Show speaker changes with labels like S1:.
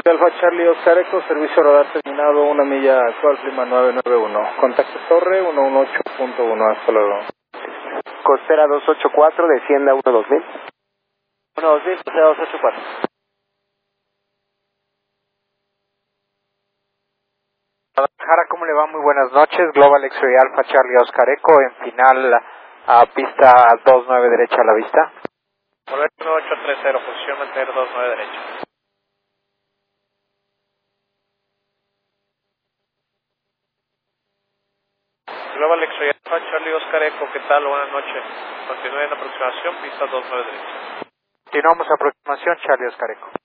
S1: Alfa Charlie Oscar Eco, servicio radar terminado, 1 milla actual, clima 991. Contacto torre 118.1, hasta luego.
S2: Costera 284, descienda 12000.
S3: 12000, Costera 284.
S4: Guadalajara, ¿cómo le va? Muy buenas noches. Global X-Ray Alpha Charlie Oscar Eco, en final a pista 29 derecha a la vista.
S3: Volver 1830, posición mantener 29 derecha. Global X-Ray Alpha Charlie Oscar Eco, ¿qué tal? Buenas noches. Continúe en aproximación, pista 29 derecha.
S4: Continuamos aproximación, Charlie Oscar Eco.